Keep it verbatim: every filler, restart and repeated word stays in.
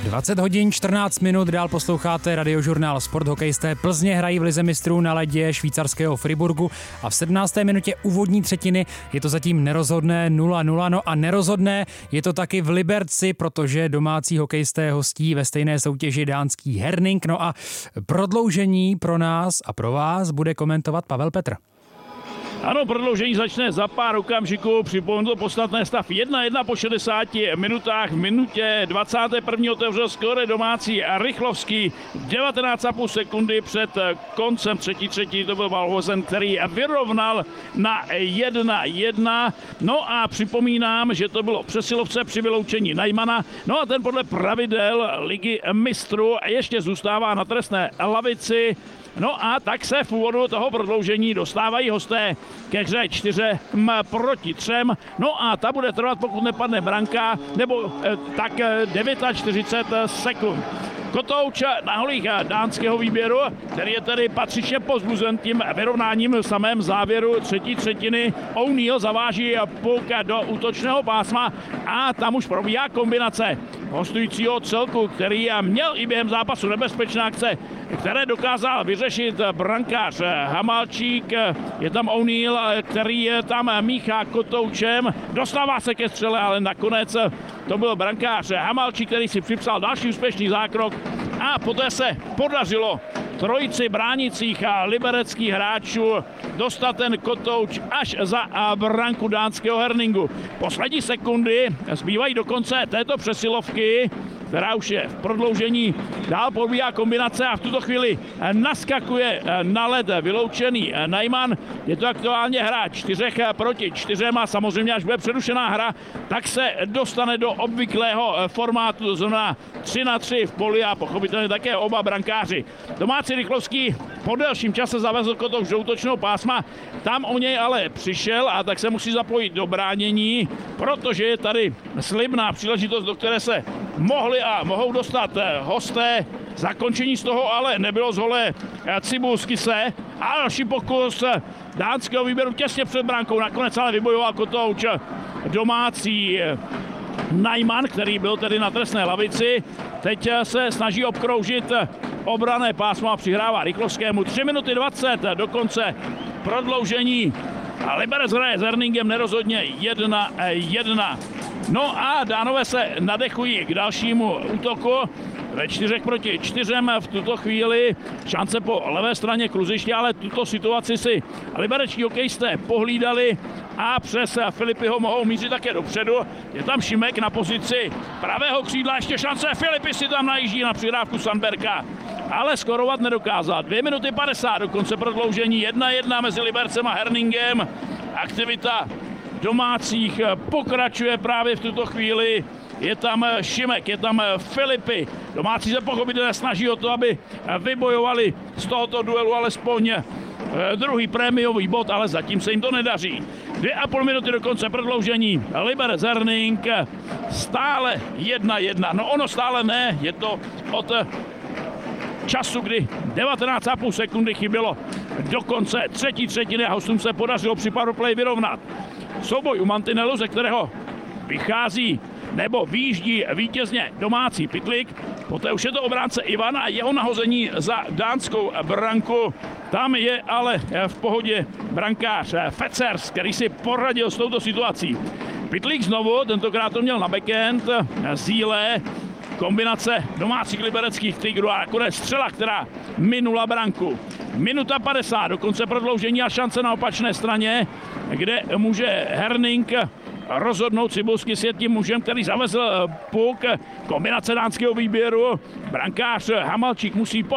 dvacet hodin čtrnáct minut, dál posloucháte radiožurnál Sport. Hokejisté Plzně hrají v lize mistrů na ledě švýcarského Friburgu a v sedmnácté minutě úvodní třetiny je to zatím nerozhodné nula nula. No a nerozhodné je to taky v Liberci, protože domácí hokejisté hostí ve stejné soutěži dánský Herning. No a prodloužení pro nás a pro vás bude komentovat Pavel Petr. Ano, prodloužení začne za pár okamžiků. Připomenu to podstatné, stav jedna jedna po šedesáti minutách. V minutě dvacáté první otevřel skóre domácí Rychlovský. devatenáct a půl sekundy před koncem třetí třetí to byl Valhozen, který vyrovnal na jedna jedna. No a připomínám, že to bylo přesilovce při vyloučení Najmana. No a ten podle pravidel ligy mistrů ještě zůstává na trestné lavici. No a tak se v úvodu toho prodloužení dostávají hosté ke hře čtyře proti třem. No a ta bude trvat, pokud nepadne branka, nebo eh, tak čtyřicet devět sekund. Kotouč na holích dánského výběru, který je tedy patřičně pozbuzen tím vyrovnáním v samém závěru třetí třetiny. O'Neill zaváží puk do útočného pásma a tam už probíhá kombinace hostujícího celku, který měl i během zápasu nebezpečné akce, které dokázal vyřešit brankář Hamalčík. Je tam O'Neill, který je tam míchá Kotoučem, dostává se ke střele, ale nakonec to byl brankář Hamalčík, který si připsal další úspěšný zákrok a poté se podařilo trojici bránících a libereckých hráčů dostat ten Kotouč až za branku dánského Herningu. Poslední sekundy zbývají do konce této přesilovky, která už je v prodloužení. Dál pobíhá kombinace a v tuto chvíli naskakuje na led vyloučený Najman. Je to aktuálně hra čtyřech proti čtyřem a samozřejmě až bude přerušená hra, tak se dostane do obvyklého formátu, to znamená tři na tři v poli a pochopitelně také oba brankáři. Domácí Rychlovský po delším čase zavezl Kotouč do útočného pásma, tam o něj ale přišel a tak se musí zapojit do bránění, protože je tady slibná příležitost, do které se mohli a mohou dostat hosté. Zakončení z toho ale nebylo z hole Cibulskise a další pokus dánského výběru těsně před brankou. Nakonec ale vybojoval Kotouč domácí Najman, který byl tedy na trestné lavici. Teď se snaží obkroužit obranné pásmo a přihrává Rychlovskému. tři minuty dvacet do konce prodloužení. A Liberec hraje s Herningem nerozhodně jedna jedna. No a Dánové se nadechují k dalšímu útoku. Ve čtyřech proti čtyřem v tuto chvíli šance po levé straně kluziště, ale tuto situaci si liberečtí hokejisté pohlídali a přes Filipy ho mohou mířit také dopředu. Je tam Šimek na pozici pravého křídla, ještě šance, Filipy si tam najíždí na přihrávku Sandberga, ale skorovat nedokázal. dvě minuty padesát do konce prodloužení, jedna jedna mezi Libercem a Herningem. Aktivita domácích pokračuje právě v tuto chvíli. Je tam Šimek, je tam Filipy. Domácí se pochopitelně snaží o to, aby vybojovali z tohoto duelu alespoň druhý prémiový bod, ale zatím se jim to nedaří. Dvě a půl minuty do konce prodloužení. Liberec Herning stále jedna jedna. No ono stále ne, je to od času, kdy devatenáct a půl sekundy chybělo do konce třetí třetiny a hostům se podařilo při powerplay vyrovnat. Souboj u mantinelu, ze kterého vychází nebo výjíždí vítězně domácí Pytlik. Poté už je to obránce Ivan a jeho nahození za dánskou branku. Tam je ale v pohodě brankář Fecers, který si poradil s touto situací. Pytlik znovu, tentokrát to měl na backhand, Zíle, kombinace domácích libereckých Tigrů a nakonec střela, která minula branku. Minuta padesát do konce prodloužení a šance na opačné straně, kde může Herning rozhodnout. Cibulský je tím mužem, který zavezl puk. Kombinace dánského výběru. Brankář Hamalčík musí